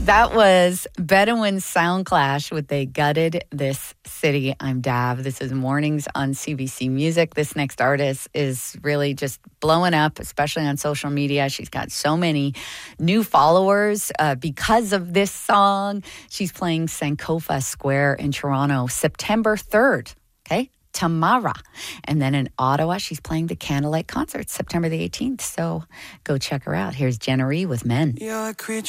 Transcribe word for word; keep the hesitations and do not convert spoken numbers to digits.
That was Bedouin Sound Clash with They Gutted This City. I'm Dav. This is Mornings on C B C Music. This next artist is really just blowing up, especially on social media. She's got so many new followers uh, because of this song. She's playing Sankofa Square in Toronto September third. Okay? Tamara. And then in Ottawa, she's playing the Candlelight Concert September the eighteenth. So go check her out. Here's Jenna Ree with Men. You're a creature